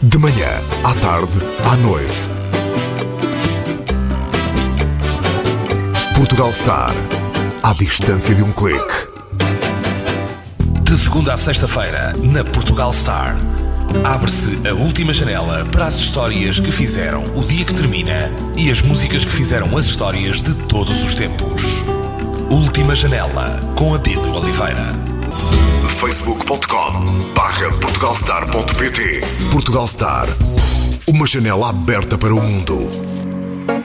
De manhã, à tarde, à noite. Portugal Star. À distância de um clique. De segunda a sexta-feira, na Portugal Star, abre-se a última janela para as histórias que fizeram o dia que termina e as músicas que fizeram as histórias de todos os tempos. Última janela, com Abílio Oliveira. Facebook.com/portugalstar.pt. Portugal Star. Uma janela aberta para o mundo.